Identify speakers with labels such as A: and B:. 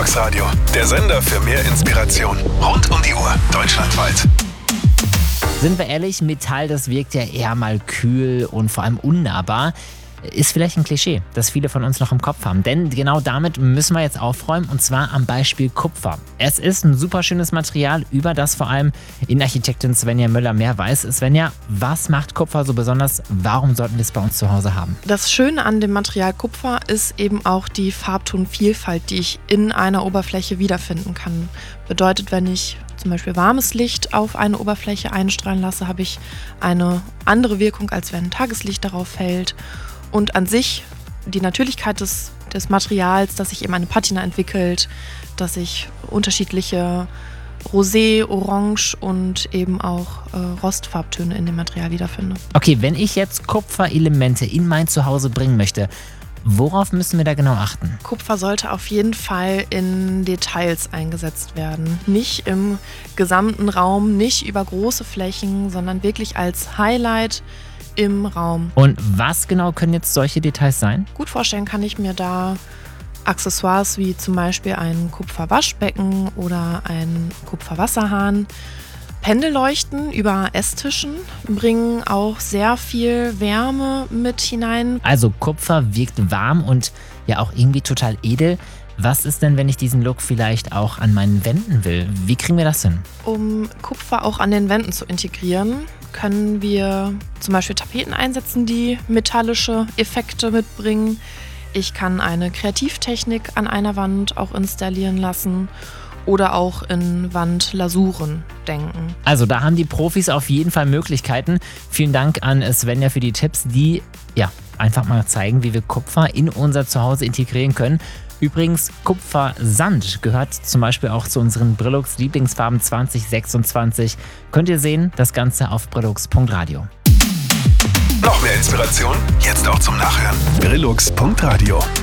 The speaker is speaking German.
A: Brillux Radio, der Sender für mehr Inspiration. Rund um die Uhr, deutschlandweit.
B: Sind wir ehrlich, Metall, das wirkt ja eher mal kühl und vor allem unnahbar. Ist vielleicht ein Klischee, das viele von uns noch im Kopf haben. Denn genau damit müssen wir jetzt aufräumen, und zwar am Beispiel Kupfer. Es ist ein super schönes Material, über das vor allem Innenarchitektin Svenja Möller mehr weiß. Svenja, was macht Kupfer so besonders? Warum sollten wir es bei uns zu Hause haben?
C: Das Schöne an dem Material Kupfer ist eben auch die Farbtonvielfalt, die ich in einer Oberfläche wiederfinden kann. Bedeutet, wenn ich zum Beispiel warmes Licht auf eine Oberfläche einstrahlen lasse, habe ich eine andere Wirkung, als wenn Tageslicht darauf fällt. Und an sich die Natürlichkeit des Materials, dass sich eben eine Patina entwickelt, dass ich unterschiedliche Rosé, Orange und eben auch Rostfarbtöne in dem Material wiederfinde.
B: Okay, wenn ich jetzt Kupferelemente in mein Zuhause bringen möchte, worauf müssen wir da genau achten?
C: Kupfer sollte auf jeden Fall in Details eingesetzt werden. Nicht im gesamten Raum, nicht über große Flächen, sondern wirklich als Highlight im Raum.
B: Und was genau können jetzt solche Details sein?
C: Gut vorstellen kann ich mir da Accessoires wie zum Beispiel ein Kupferwaschbecken oder ein Kupferwasserhahn. Pendelleuchten über Esstischen bringen auch sehr viel Wärme mit hinein.
B: Also Kupfer wirkt warm und ja auch irgendwie total edel. Was ist denn, wenn ich diesen Look vielleicht auch an meinen Wänden will? Wie kriegen wir das hin?
C: Um Kupfer auch an den Wänden zu integrieren, können wir zum Beispiel Tapeten einsetzen, die metallische Effekte mitbringen. Ich kann eine Kreativtechnik an einer Wand auch installieren lassen oder auch in Wandlasuren denken.
B: Also da haben die Profis auf jeden Fall Möglichkeiten. Vielen Dank an Svenja für die Tipps, die einfach mal zeigen, wie wir Kupfer in unser Zuhause integrieren können. Übrigens, Kupfersand gehört zum Beispiel auch zu unseren Brillux Lieblingsfarben 2026. Könnt ihr sehen, das Ganze auf brillux.radio.
A: Noch mehr Inspiration? Jetzt auch zum Nachhören. Brillux.radio